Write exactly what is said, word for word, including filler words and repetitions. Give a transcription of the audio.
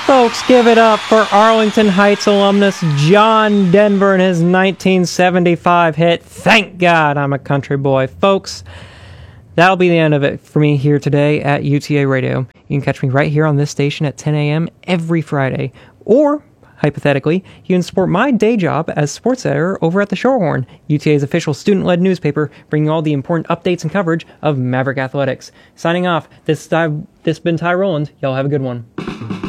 Folks, give it up for Arlington Heights alumnus John Denver and his nineteen seventy-five hit, Thank God I'm a Country Boy. Folks, that'll be the end of it for me here today at U T A Radio. You can catch me right here on this station at ten a.m. every Friday. Or, hypothetically, you can support my day job as sports editor over at the Shorehorn, U T A's official student-led newspaper, bringing all the important updates and coverage of Maverick athletics. Signing off, this, this has been Ty Rowland. Y'all have a good one.